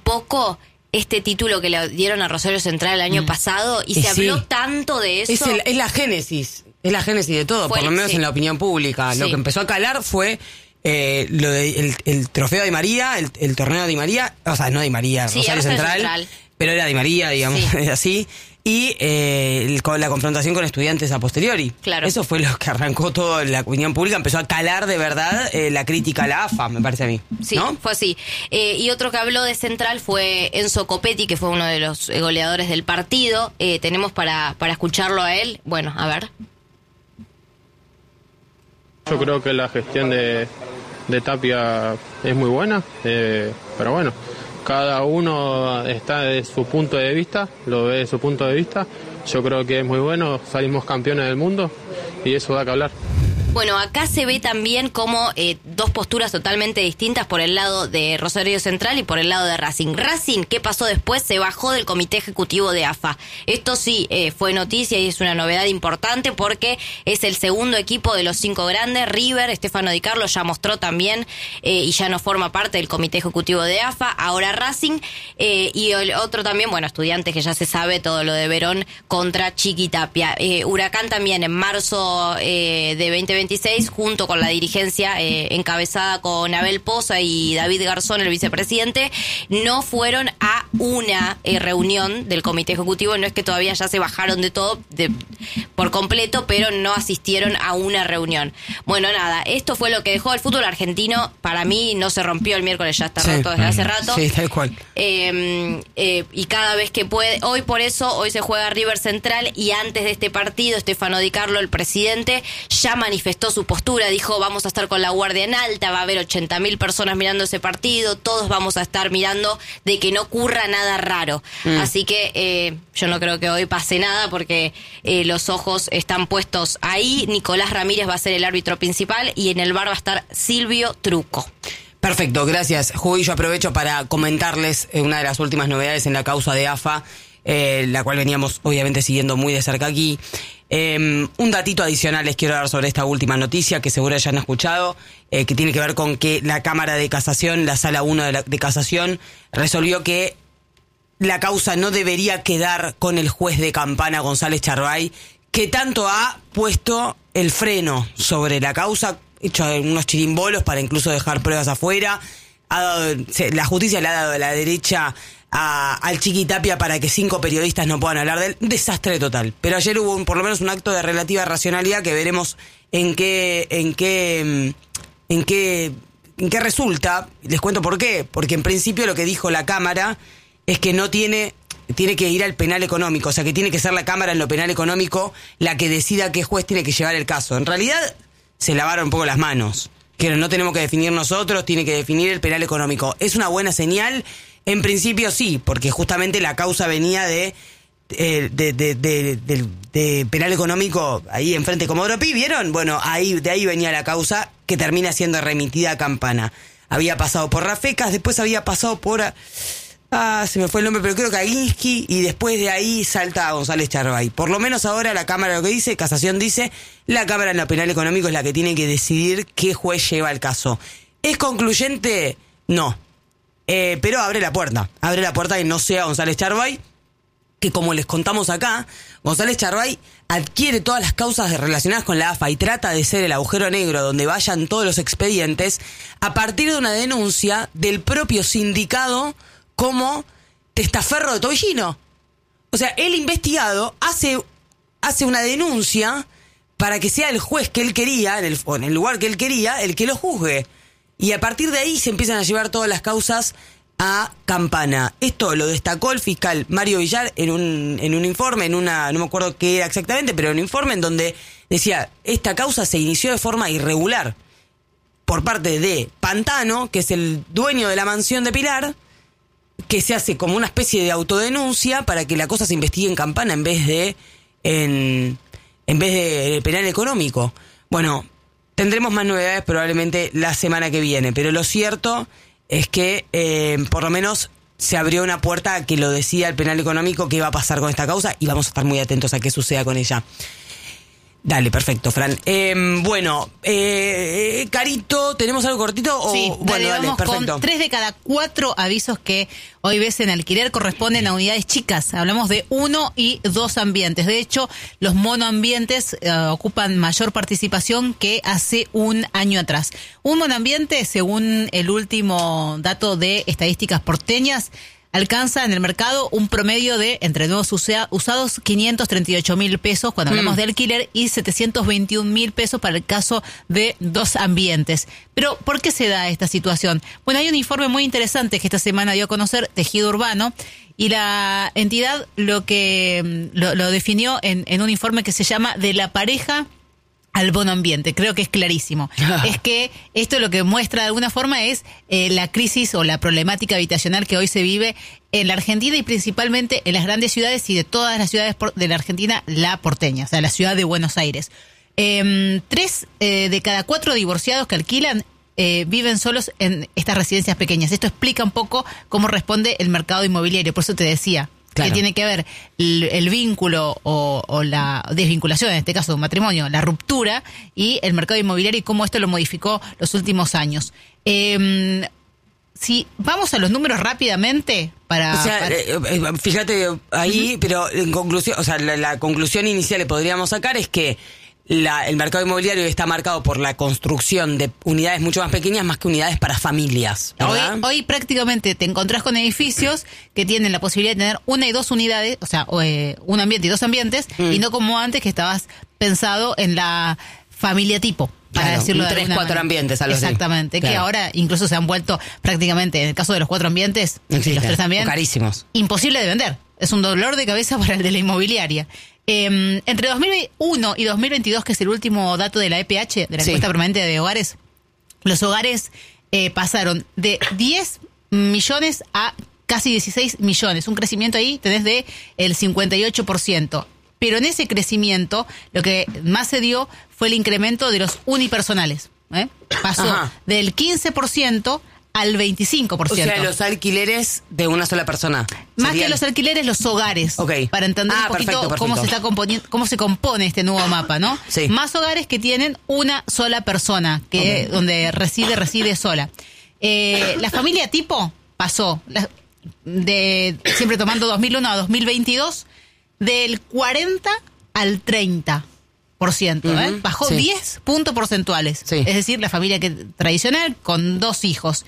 poco este título que le dieron a Rosario Central el año pasado y se habló tanto de eso. Es la génesis de todo, por lo menos en la opinión pública. Lo que empezó a calar fue lo de el trofeo de María, el torneo de Di María, o sea, no Di María, Rosario Central, pero era Di María, digamos, así. Y con la confrontación con Estudiantes a posteriori. Claro. Eso fue lo que arrancó toda la opinión pública. Empezó a calar de verdad la crítica a la AFA, me parece a mí. Sí, ¿no? fue así. Y otro que habló de Central fue Enzo Copetti, que fue uno de los goleadores del partido. Tenemos para escucharlo a él. Bueno, a ver. Yo creo que la gestión de Tapia es muy buena, pero bueno. Cada uno está desde su punto de vista, lo ve desde su punto de vista. Yo creo que es muy bueno, salimos campeones del mundo y eso da que hablar. Bueno, acá se ve también como dos posturas totalmente distintas por el lado de Rosario Central y por el lado de Racing. Racing, ¿qué pasó después? Se bajó del comité ejecutivo de AFA. Esto sí fue noticia y es una novedad importante porque es el segundo equipo de los 5 grandes. River, Stefano Di Carlo ya mostró también y ya no forma parte del comité ejecutivo de AFA. Ahora Racing y el otro también, bueno, Estudiantes, que ya se sabe todo lo de Verón contra Chiqui Tapia. Huracán también en marzo de 2026, junto con la dirigencia encabezada con Abel Poza y David Garzón, el vicepresidente, no fueron a una reunión del comité ejecutivo. No es que todavía ya se bajaron de todo por completo, pero no asistieron a una reunión. Bueno, nada, esto fue lo que dejó el fútbol argentino. Para mí no se rompió el miércoles, ya está roto desde hace rato. Sí, tal cual. Y cada vez que puede, hoy se juega River Central, y antes de este partido, Stefano Di Carlo, el presidente, ya manifestó su postura, dijo: vamos a estar con la guardia en alta, va a haber 80.000 personas mirando ese partido, todos vamos a estar mirando de que no ocurra nada raro. Así que yo no creo que hoy pase nada porque los ojos están puestos ahí. Nicolás Ramírez va a ser el árbitro principal y en el VAR va a estar Silvio Trucco. Perfecto, gracias, Jugo. Y yo aprovecho para comentarles una de las últimas novedades en la causa de AFA, la cual veníamos obviamente siguiendo muy de cerca aquí. Un datito adicional les quiero dar sobre esta última noticia que seguro ya han escuchado, que tiene que ver con que la Cámara de Casación, la Sala 1 de Casación, resolvió que la causa no debería quedar con el juez de Campana, González Charbay, que tanto ha puesto el freno sobre la causa, hecho unos chirimbolos para incluso dejar pruebas afuera. La justicia le ha dado a la derecha al Chiqui Tapia para que 5 periodistas no puedan hablar de él. Un desastre total. Pero ayer hubo por lo menos un acto de relativa racionalidad que veremos en qué resulta. Les cuento por qué. Porque en principio lo que dijo la Cámara es que tiene que ir al penal económico. O sea, que tiene que ser la Cámara en lo penal económico la que decida qué juez tiene que llevar el caso. En realidad se lavaron un poco las manos. Que no tenemos que definir nosotros, tiene que definir el penal económico. ¿Es una buena señal? En principio sí, porque justamente la causa venía de penal económico ahí enfrente de Comodoro Pi, ¿vieron? Bueno, de ahí venía la causa que termina siendo remitida a Campana. Había pasado por Rafecas, después había pasado por... se me fue el nombre, pero creo que a Ginsky, y después de ahí salta a González Charbay. Por lo menos ahora la Cámara lo que dice, Casación dice, la Cámara en lo penal económico es la que tiene que decidir qué juez lleva el caso. ¿Es concluyente? No. Pero abre la puerta que no sea González Charbay, que como les contamos acá, González Charbay adquiere todas las causas relacionadas con la AFA y trata de ser el agujero negro donde vayan todos los expedientes a partir de una denuncia del propio sindicado como testaferro de Tobillino. O sea, el investigado hace una denuncia para que sea el juez que él quería, en el lugar que él quería, el que lo juzgue. Y a partir de ahí se empiezan a llevar todas las causas a Campana. Esto lo destacó el fiscal Mario Villar en un informe, no me acuerdo qué era exactamente, pero en un informe en donde decía, esta causa se inició de forma irregular por parte de Pantano, que es el dueño de la mansión de Pilar, que se hace como una especie de autodenuncia para que la cosa se investigue en Campana en vez de penal económico. Bueno, tendremos más novedades probablemente la semana que viene, pero lo cierto es que por lo menos se abrió una puerta a que lo decida el penal económico qué va a pasar con esta causa y vamos a estar muy atentos a qué suceda con ella. Dale, perfecto, Fran. Bueno, Carito, ¿tenemos algo cortito? O... Sí, bueno, dale, vamos perfecto. con 3 de cada 4 avisos que hoy ves en alquiler corresponden a unidades chicas. Hablamos de 1 y 2 ambientes. De hecho, los monoambientes ocupan mayor participación que hace un año atrás. Un monoambiente, según el último dato de estadísticas porteñas, alcanza en el mercado un promedio de, entre nuevos usados, 538.000 pesos cuando hablamos de alquiler y 721.000 pesos para el caso de 2 ambientes. Pero, ¿por qué se da esta situación? Bueno, hay un informe muy interesante que esta semana dio a conocer Tejido Urbano y la entidad lo definió en un informe que se llama De la pareja al monoambiente. Creo que es clarísimo. Es que esto lo que muestra de alguna forma es la crisis o la problemática habitacional que hoy se vive en la Argentina y principalmente en las grandes ciudades y de todas las ciudades de la Argentina, la porteña, o sea, la ciudad de Buenos Aires. 3 de cada 4 divorciados que alquilan viven solos en estas residencias pequeñas. Esto explica un poco cómo responde el mercado inmobiliario. Por eso te decía, claro, que tiene que ver el vínculo o la desvinculación, en este caso de un matrimonio, la ruptura y el mercado inmobiliario y cómo esto lo modificó los últimos años. Si vamos a los números rápidamente para... O sea, fíjate ahí, pero en conclusión, o sea, la conclusión inicial que podríamos sacar es que el mercado inmobiliario está marcado por la construcción de unidades mucho más pequeñas más que unidades para familias, ¿verdad? Hoy prácticamente te encontrás con edificios que tienen la posibilidad de tener 1 y 2 unidades, o sea, un ambiente y 2 ambientes, y no como antes que estabas pensado en la familia tipo, para claro, decirlo de 3, 4 ambientes, algo así. Exactamente, claro, que ahora incluso se han vuelto prácticamente, en el caso de los 4 ambientes, y los 3 también, carísimos. Imposible de vender. Es un dolor de cabeza para el de la inmobiliaria. Entre 2001 y 2022, que es el último dato de la EPH, de la encuesta permanente de hogares, los hogares pasaron de 10 millones a casi 16 millones. Un crecimiento ahí tenés de el 58%. Pero en ese crecimiento, lo que más se dio fue el incremento de los unipersonales. Pasó del 15% al 25%. O sea, los alquileres de una sola persona. Más que los alquileres, los hogares. Okay. Para entender un poquito perfecto. Cómo se compone este nuevo mapa, ¿no? Sí. Más hogares que tienen una sola persona, que donde reside sola. La familia tipo pasó, siempre tomando 2001 a 2022, del 40 al 30%. Bajó 10 puntos porcentuales. Sí. Es decir, la familia tradicional con 2 hijos.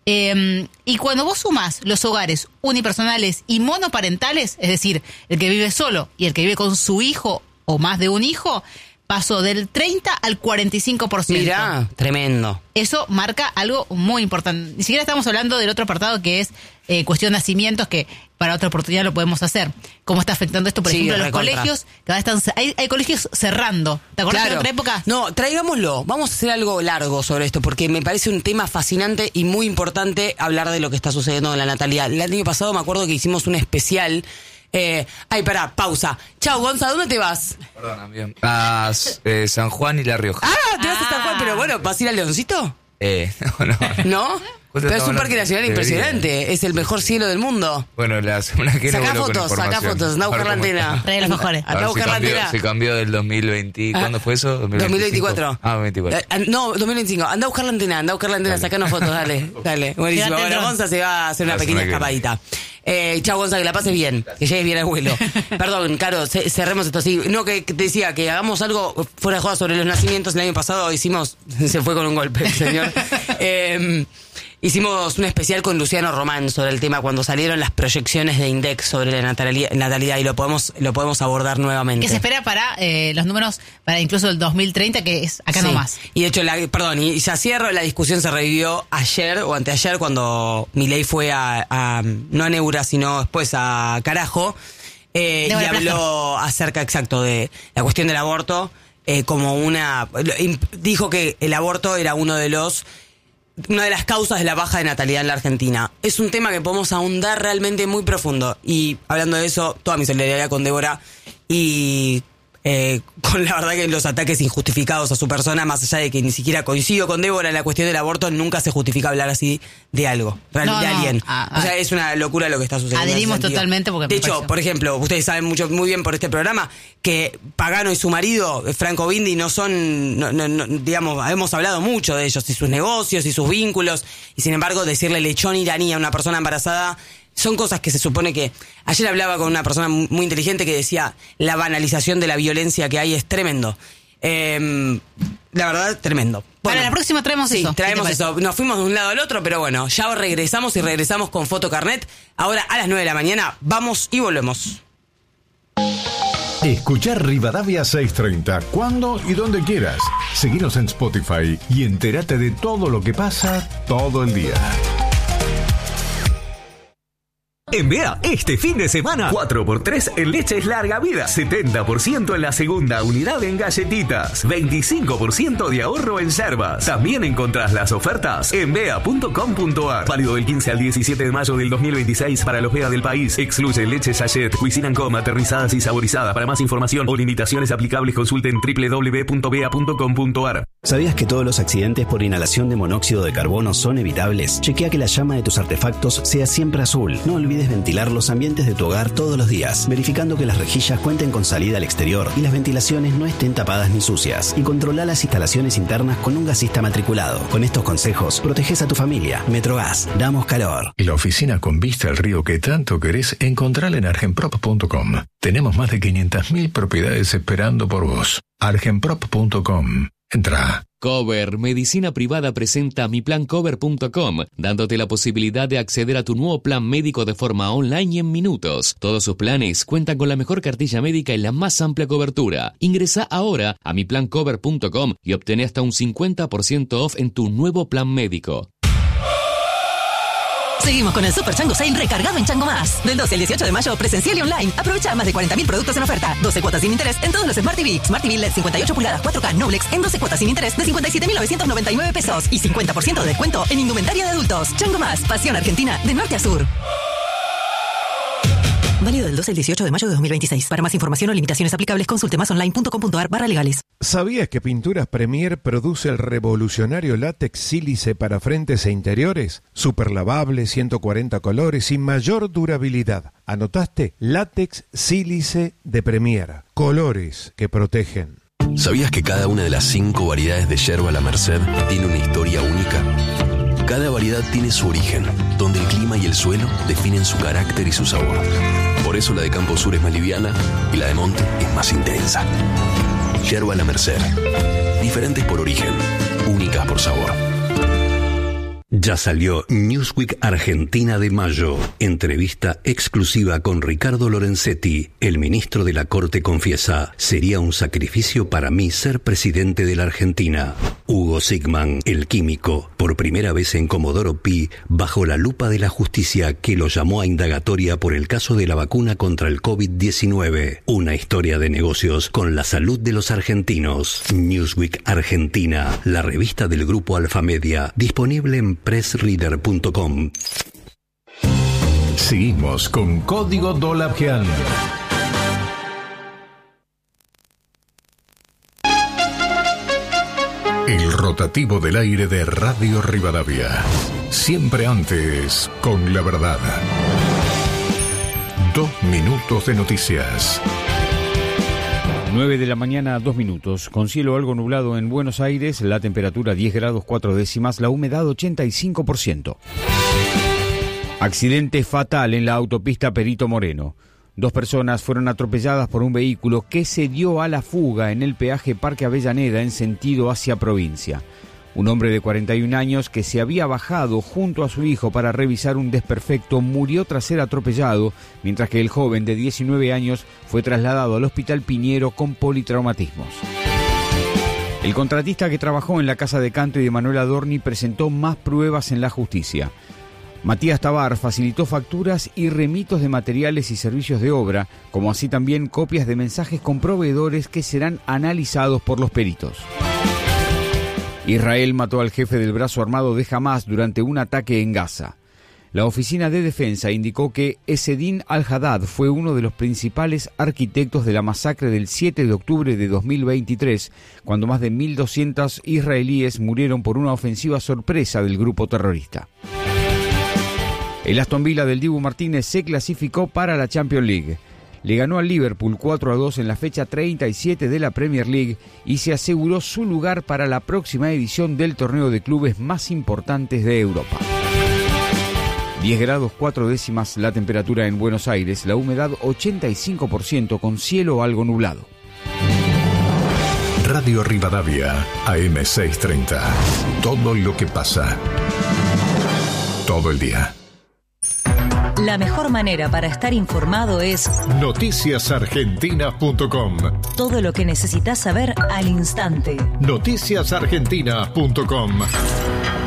Y cuando vos sumás los hogares unipersonales y monoparentales, es decir, el que vive solo y el que vive con su hijo o más de un hijo, pasó del 30 al 45%. Mirá, tremendo. Eso marca algo muy importante. Ni siquiera estamos hablando del otro apartado que es cuestión de nacimientos, que para otra oportunidad lo podemos hacer. ¿Cómo está afectando esto, por ejemplo, a los colegios? Cada vez hay colegios cerrando. ¿Te acuerdas de otra época? No, traigámoslo. Vamos a hacer algo largo sobre esto, porque me parece un tema fascinante y muy importante hablar de lo que está sucediendo en la natalidad. El año pasado me acuerdo que hicimos un especial. Pausa. Chau, Gonza, ¿dónde te vas? Perdón, bien. A San Juan y La Rioja. Te vas a San Juan, pero bueno, ¿vas a ir al Leoncito? No. ¿No? Pero es un parque nacional impresionante. Es el mejor cielo del mundo. Bueno, la semana que viene Sacá fotos, anda a buscar la antena. Trae las mejores. Anda a buscar la antena. Se cambió del 2020. ¿Cuándo fue eso? 2024. 2024. No, 2025. Anda a buscar la antena, sacanos fotos, dale. Buenísimo. Bueno, Gonza se va a hacer una pequeña escapadita. Chao, Gonza, que la pases bien, que llegues bien al vuelo. Perdón, Caro, cerremos esto así. No, que te decía que hagamos algo fuera de joda sobre los nacimientos. El año pasado se fue con un golpe el señor. Hicimos un especial con Luciano Román sobre el tema cuando salieron las proyecciones de Index sobre la natalidad y lo podemos abordar nuevamente. Que se espera para los números para incluso el 2030, que es acá nomás. Y de hecho, y ya cierro, la discusión se revivió ayer o anteayer cuando Milei fue no a Neura, sino después a Carajo, y habló acerca exacto de la cuestión del aborto, dijo que el aborto era una de las causas de la baja de natalidad en la Argentina. Es un tema que podemos ahondar realmente muy profundo. Y hablando de eso, toda mi solidaridad con Débora. Y con la verdad que los ataques injustificados a su persona, más allá de que ni siquiera coincido con Débora en la cuestión del aborto, nunca se justifica hablar así de algo, de alguien. O sea, es una locura lo que está sucediendo. Adherimos totalmente porque de hecho, por ejemplo, ustedes saben muy bien por este programa que Pagano y su marido, Franco Bindi, no son, digamos, hemos hablado mucho de ellos y sus negocios y sus vínculos, y sin embargo decirle lechón iraní a una persona embarazada son cosas que se supone que... Ayer hablaba con una persona muy inteligente que decía la banalización de la violencia que hay es tremendo. La verdad, tremendo. Bueno, para la próxima traemos eso. Sí, traemos eso. Nos fuimos de un lado al otro, pero bueno, ya regresamos con Fotocarnet. Ahora a las 9 de la mañana vamos y volvemos. Escuchar Rivadavia 630 cuando y donde quieras. Seguinos en Spotify y entérate de todo lo que pasa todo el día. En Bea, este fin de semana, 4x3 en leches larga vida, 70% en la segunda unidad en galletitas, 25% de ahorro en yerbas. También encontrás las ofertas en bea.com.ar. Válido del 15 al 17 de mayo del 2026 para los Bea del país. Excluye leche sachet, Cuisine & Co, aterrizadas y saborizadas. Para más información o limitaciones aplicables, consulten www.bea.com.ar. ¿Sabías que todos los accidentes por inhalación de monóxido de carbono son evitables? Chequea que la llama de tus artefactos sea siempre azul. No olvides ventilar los ambientes de tu hogar todos los días, verificando que las rejillas cuenten con salida al exterior y las ventilaciones no estén tapadas ni sucias. Y controla las instalaciones internas con un gasista matriculado. Con estos consejos, proteges a tu familia. Metrogas, damos calor. La oficina con vista al río que tanto querés, encontrala en argenprop.com. Tenemos más de 500.000 propiedades esperando por vos. argenprop.com. Entra. Cover Medicina Privada presenta miplancover.com, dándote la posibilidad de acceder a tu nuevo plan médico de forma online y en minutos. Todos sus planes cuentan con la mejor cartilla médica y la más amplia cobertura. Ingresa ahora a miplancover.com y obtené hasta un 50% off en tu nuevo plan médico. Seguimos con el Super Chango Sale recargado en Chango Más. Del 12 al 18 de mayo, presencial y online. Aprovecha más de 40.000 productos en oferta. 12 cuotas sin interés en todos los Smart TV. Smart TV LED 58 pulgadas 4K Noblex en 12 cuotas sin interés de 57.999 pesos. Y 50% de descuento en indumentaria de adultos. Chango Más, pasión argentina de norte a sur. Válido del 12 al 18 de mayo de 2026. Para más información o limitaciones aplicables, consulte másonline.com.ar/legales. ¿Sabías que Pinturas Premier produce el revolucionario látex sílice para frentes e interiores? Super lavable, 140 colores y mayor durabilidad. ¿Anotaste? Látex sílice de Premier. Colores que protegen. ¿Sabías que cada una de las 5 variedades de yerba La Merced tiene una historia única? Cada variedad tiene su origen, donde el clima y el suelo definen su carácter y su sabor. Por eso la de Campo Sur es más liviana y la de Monte es más intensa. Yerba La Merced. Diferentes por origen, únicas por sabor. Ya salió Newsweek Argentina de mayo. Entrevista exclusiva con Ricardo Lorenzetti. El ministro de la Corte confiesa: sería un sacrificio para mí ser presidente de la Argentina. Hugo Sigman, el químico, por primera vez en Comodoro Pi, bajo la lupa de la justicia que lo llamó a indagatoria por el caso de la vacuna contra el COVID-19. Una historia de negocios con la salud de los argentinos. Newsweek Argentina, la revista del grupo Alfamedia, disponible en pressreader.com. Seguimos con Código Dolabgian. El rotativo del aire de Radio Rivadavia. Siempre antes, con la verdad. 2 minutos de noticias. 9 de la mañana, 2 minutos. Con cielo algo nublado en Buenos Aires, la temperatura 10 grados 4 décimas, la humedad 85%. Accidente fatal en la autopista Perito Moreno. 2 personas fueron atropelladas por un vehículo que se dio a la fuga en el peaje Parque Avellaneda en sentido hacia provincia. Un hombre de 41 años que se había bajado junto a su hijo para revisar un desperfecto murió tras ser atropellado, mientras que el joven de 19 años fue trasladado al Hospital Piñero con politraumatismos. El contratista que trabajó en la Casa de Canto y de Manuel Adorni presentó más pruebas en la justicia. Matías Tabar facilitó facturas y remitos de materiales y servicios de obra, como así también copias de mensajes con proveedores que serán analizados por los peritos. Israel mató al jefe del brazo armado de Hamás durante un ataque en Gaza. La Oficina de Defensa indicó que Esedin al-Haddad fue uno de los principales arquitectos de la masacre del 7 de octubre de 2023, cuando más de 1.200 israelíes murieron por una ofensiva sorpresa del grupo terrorista. El Aston Villa del Dibu Martínez se clasificó para la Champions League. Le ganó al Liverpool 4-2 en la fecha 37 de la Premier League y se aseguró su lugar para la próxima edición del torneo de clubes más importantes de Europa. 10 grados 4 décimas la temperatura en Buenos Aires, la humedad 85% con cielo algo nublado. Radio Rivadavia, AM630. Todo lo que pasa. Todo el día. La mejor manera para estar informado es noticiasargentinas.com. Todo lo que necesitas saber al instante. Noticiasargentinas.com.